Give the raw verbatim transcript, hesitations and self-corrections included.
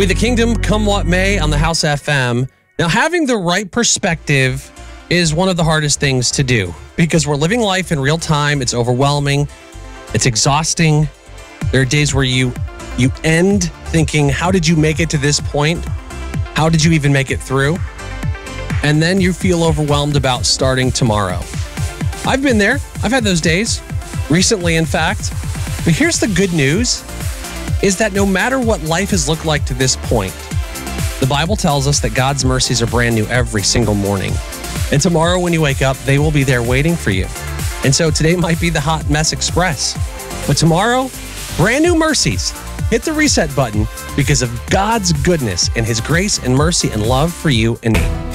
With the kingdom, come what may, on the House F M. Now, having the right perspective is one of the hardest things to do because we're living life in real time. It's overwhelming. It's exhausting. There are days where you you end thinking, how did you make it to this point? How did you even make it through? And then you feel overwhelmed about starting tomorrow. I've been there. I've had those days. Recently, in fact. But here's the good news, is that no matter what life has looked like to this point, the Bible tells us that God's mercies are brand new every single morning. And tomorrow when you wake up, they will be there waiting for you. And so today might be the Hot Mess Express. But tomorrow, brand new mercies. Hit the reset button because of God's goodness and his grace and mercy and love for you and me.